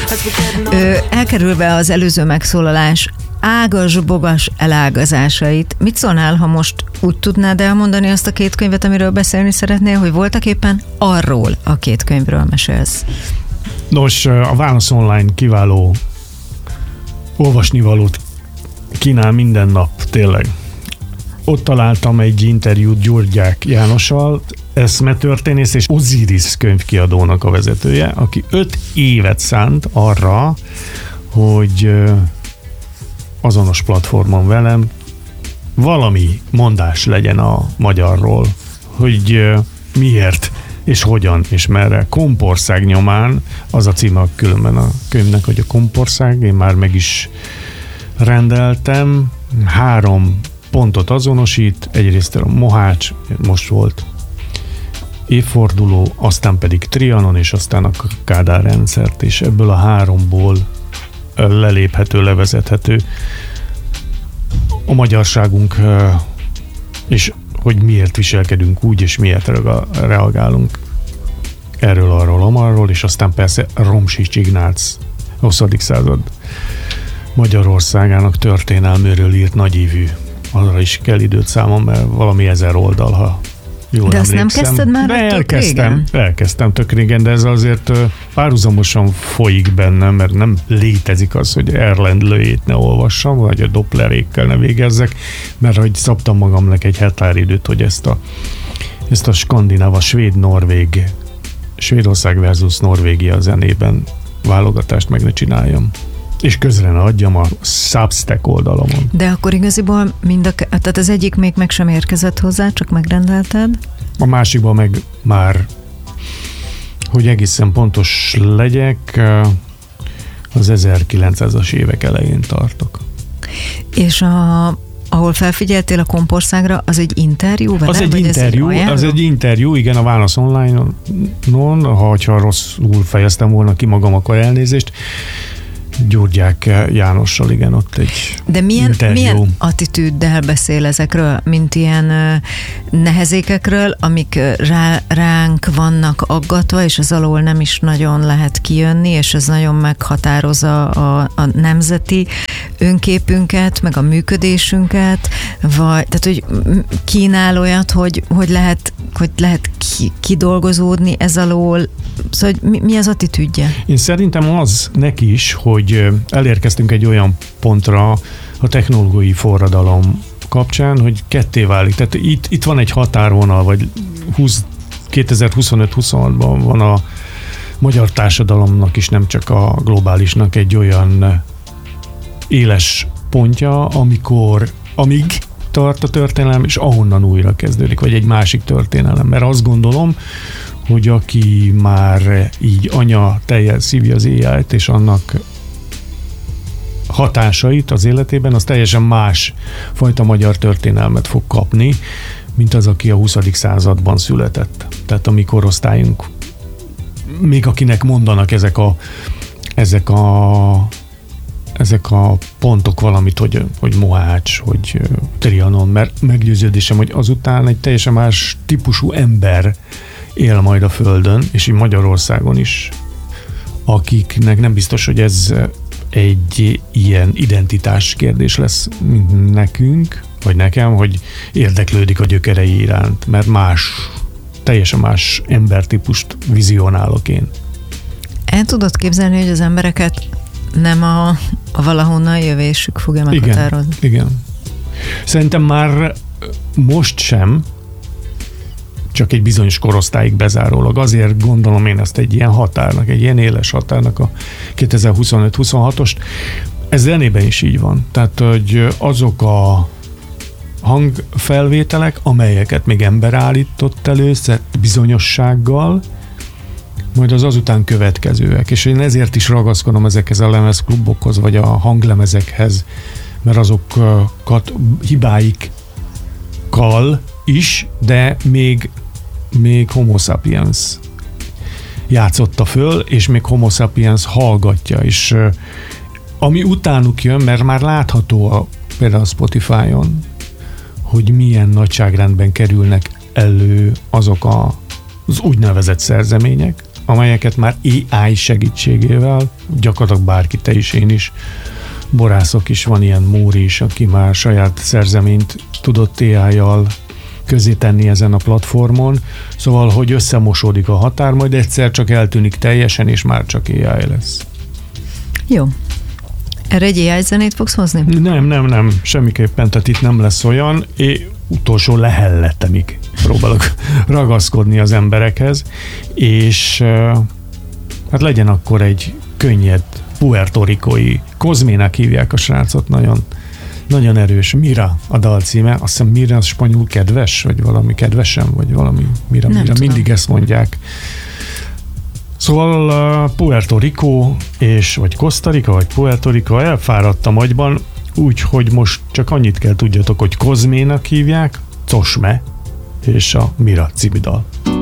Elkerülve az előző megszólalás ágas-bogas elágazásait, mit szólnál, ha most úgy tudnád elmondani azt a két könyvet, amiről beszélni szeretnél, hogy voltak éppen arról a két könyvről mesélsz? Nos, a Válasz Online kiváló olvasnivalót kínál minden nap, tényleg. Ott találtam egy interjút Gyurgyák Jánossal, eszmetörténész és Osiris könyvkiadónak a vezetője, aki 5 évet szánt arra, hogy azonos platformon velem valami mondás legyen a magyarról, hogy miért és hogyan és merre. Kompország nyomán, az a címe különben a könyvnek, hogy a Kompország, én már meg is rendeltem, 3 pontot azonosít, egyrészt a Mohács, most volt évforduló, aztán pedig Trianon, és aztán a Kádár rendszert, és ebből a 3-ból leléphető, levezethető a magyarságunk, és hogy miért viselkedünk úgy, és miért reagálunk erről, arról, amarról, és aztán persze Romsics Ignác, 20. század Magyarországának történelméről írt nagyívű. Arra is kell időt számom, mert valami 1000 oldal, ha jól de emlékszem. Azt nem kezdted már elkezdtem tök régen, de ez azért párhuzamosan folyik bennem, mert nem létezik az, hogy Erlend Löjét ne olvassam, vagy a Dopplerékkel ne végezzek, mert hogy szabtam magamnak egy határidőt, hogy ezt a skandináv, a svéd-norvég, Svédország versus Norvégia zenében válogatást meg ne csináljam. És közre ne adjam a Substack oldalamon. De akkor igaziból tehát az egyik még meg sem érkezett hozzá, csak megrendelted? A másikban meg már, hogy egészen pontos legyek, az 1900-as évek elején tartok. És ahol felfigyeltél a Kompországra, az egy interjú vele? Az egy interjú, igen, a Válasz Online-on, ha rosszul fejeztem volna ki magam, akkor elnézést. Gyurgyák Jánossal, igen, ott egy de milyen attitűddel beszél ezekről, mint ilyen nehezékekről, amik ránk vannak aggatva, és az alól nem is nagyon lehet kijönni, és ez nagyon meghatározza a nemzeti önképünket, meg a működésünket, vagy, tehát, hogy kínál olyat, hogy lehet kidolgozódni ez alól, szóval mi az attitűdje? Én szerintem az neki is, hogy elérkeztünk egy olyan pontra a technológiai forradalom kapcsán, hogy ketté válik. Tehát itt van egy határvonal, vagy 2025-26-ban van a magyar társadalomnak is, nem csak a globálisnak egy olyan éles pontja, amíg tart a történelem, és ahonnan újra kezdődik, vagy egy másik történelem. Mert azt gondolom, hogy aki már így anya tejjel szívja az AI-t, és annak hatásait az életében, az teljesen más fajta magyar történelmet fog kapni, mint az, aki a 20. században született. Tehát a mi korosztályunk, még akinek mondanak ezek a pontok valamit, hogy Mohács, hogy Trianon, mert meggyőződésem, hogy azután egy teljesen más típusú ember él majd a Földön, és így Magyarországon is, akiknek nem biztos, hogy ez egy ilyen identitás kérdés lesz, mint nekünk, vagy nekem, hogy érdeklődik a gyökerei iránt, mert teljesen más embertípust vizionálok én. El tudod képzelni, hogy az embereket nem a valahonnan jövésük fogja meghatározni? Igen. Szerintem már most sem, csak egy bizonyos korosztályig bezárólag. Azért gondolom én ezt egy ilyen határnak, egy ilyen éles határnak a 2025-26-ost. Ez zenében is így van. Tehát, hogy azok a hangfelvételek, amelyeket még ember állított elő bizonyossággal, majd az azután következőek. És én ezért is ragaszkodom ezekhez a lemezklubokhoz, vagy a hanglemezekhez, mert azokat hibáikkal is, de még Homo sapiens játszotta föl, és még Homo sapiens hallgatja, és ami utánuk jön, mert már látható például a Spotify-on, hogy milyen nagyságrendben kerülnek elő azok az úgynevezett szerzemények, amelyeket már AI segítségével gyakorlatilag bárki, te is, én is, borászok is, van ilyen Móri is, aki már saját szerzeményt tudott AI-jal közé tenni ezen a platformon, szóval, hogy összemosódik a határ, majd egyszer csak eltűnik teljesen, és már csak AI lesz. Jó. Erre egy AI zenét fogsz hozni? Nem, semmiképpen, tehát itt nem lesz olyan, utolsó lehelletemig próbálok ragaszkodni az emberekhez, és hát legyen akkor egy könnyed, puertorikói, Kozmének hívják a srácot, nagyon erős. Mira a dal címe, azt hiszem Mira az spanyol kedves, vagy valami kedvesem, vagy valami Mira, mindig ezt mondják. Szóval Puerto Rico vagy Costa Rica, vagy Puerto Rico elfáradtam agyban, úgyhogy most csak annyit kell tudjatok, hogy Kozménak hívják, Cosme és a Mira című dal.